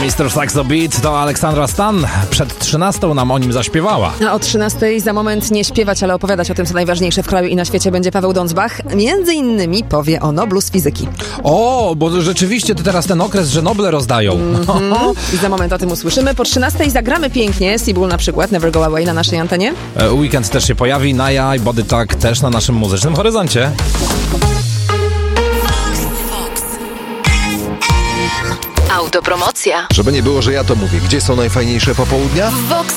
Mr. Saxo Beat to Aleksandra Stan. Przed 13 nam o nim zaśpiewała. A o 13 za moment nie śpiewać, ale opowiadać o tym, co najważniejsze w kraju i na świecie będzie Paweł Dądzbach. Między innymi powie o Noblu z fizyki. O, bo rzeczywiście to teraz ten okres, że Noble rozdają. I za moment o tym usłyszymy. Po 13 zagramy pięknie. Seabull na przykład, Never Go Away na naszej antenie. Weekend też się pojawi, Naja i Body Talk też na naszym muzycznym horyzoncie. Autopromocja. Żeby nie było, że ja to mówię. Gdzie są najfajniejsze popołudnia? Vox